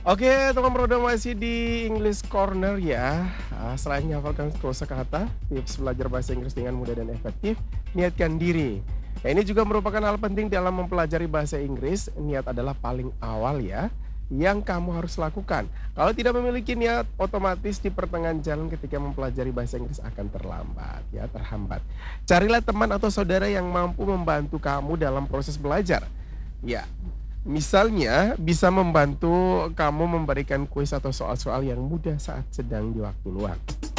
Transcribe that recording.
Oke, teman Roda masih di English Corner ya. Selain menghafalkan kosakata, tips belajar bahasa Inggris dengan mudah dan efektif, niatkan diri. Nah, ini juga merupakan hal penting dalam mempelajari bahasa Inggris. Niat adalah paling awal ya, yang kamu harus lakukan. Kalau tidak memiliki niat, otomatis di pertengahan jalan ketika mempelajari bahasa Inggris akan terlambat ya, terhambat. Carilah teman atau saudara yang mampu membantu kamu dalam proses belajar. Ya, misalnya bisa membantu kamu memberikan kuis atau soal-soal yang mudah saat sedang di waktu luang.